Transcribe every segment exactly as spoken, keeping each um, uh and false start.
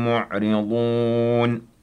معرضون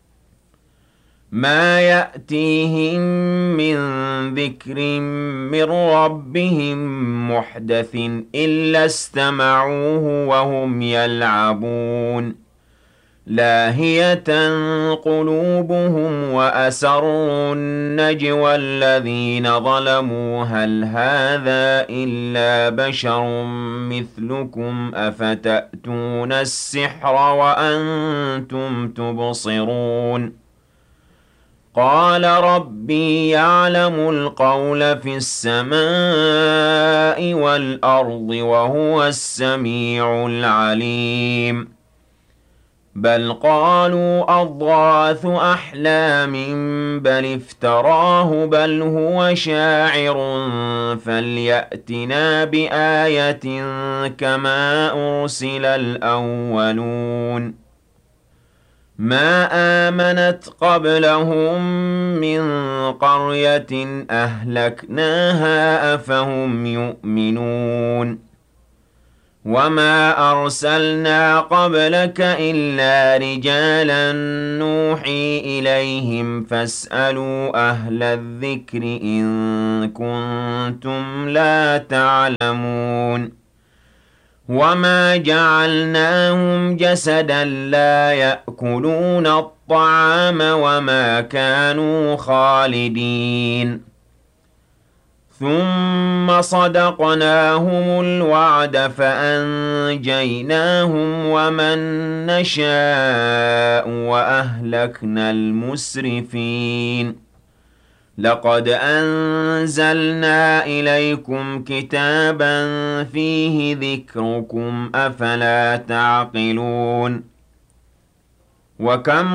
ما يأتيهم من ذكر من ربهم محدث إلا استمعوه وهم يلعبون لاهية قلوبهم وأسروا النجوى الذين ظلموا هل هذا إلا بشر مثلكم أفتأتون السحر وأنتم تبصرون قال ربي يعلم القول في السماء والأرض وهو السميع العليم بل قالوا أضغاث أحلام بل افتراه بل هو شاعر فليأتنا بآية كما أرسل الأولون ما آمنت قبلهم من قرية أهلكناها أفهم يؤمنون وما أرسلنا قبلك إلا رجالا نوحي إليهم فاسألوا أهل الذكر إن كنتم لا تعلمون وما جعلناهم جسدا لا يأكلون الطعام وما كانوا خالدين ثم صدقناهم الوعد فأنجيناهم ومن نشاء وأهلكنا المسرفين لقد أنزلنا إليكم كتابا فيه ذكركم أفلا تعقلون وكم